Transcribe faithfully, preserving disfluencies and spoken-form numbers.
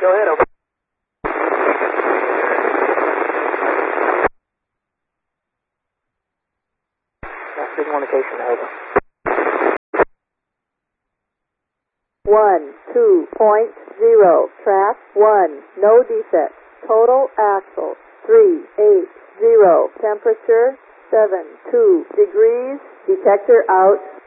Go ahead, over. Signal indication, over. One, two point zero, track one, no defects. Total axle, three eight zero. Temperature, seven two degrees. Detector out.